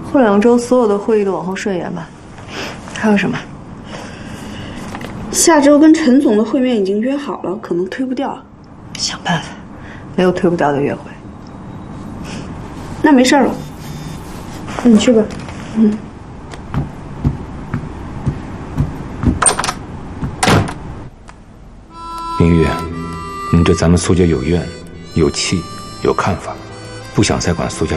后2周所有的会议都往后顺延吧。还有什么？ 下周跟陈总的会面已经约好了，可能推不掉。 想办法，没有推不掉的约会。 那没事了，你去吧。 明玉，你对咱们苏家有怨、有气、有看法，不想再管苏家